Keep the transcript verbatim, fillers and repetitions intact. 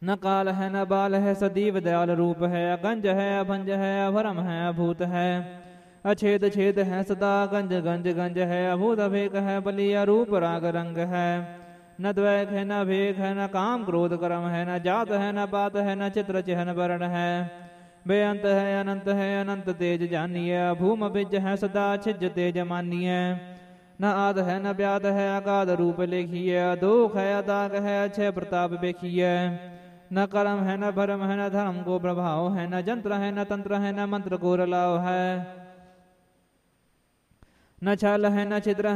न काल है न बाल है सदैव दयाल रूप है। अगंज है अभंज है अभरम है अभूत है। अछेद छेद है सदा गंज गंज गंज है। अभूत अभेक है बलिया रूप राग रंग है। न द्वैक है न भेक है न काम क्रोध कर्म है। न जात है न पात है न चित्र चिहन वर्ण है। बेअंत है अनंत है अनंत तेज जानिए। भूम बिज है सदा छिज तेज मानिए। न आद है न व्याद है अगाध रूप लेखिए। अदोख है अदाग है अक्षय प्रताप बेखिए। न कर्म है न भरम है न धर्म को प्रभाव है। न जंत्र है न तंत्र है न मंत्र को रलाव है। न छल है न छिद्र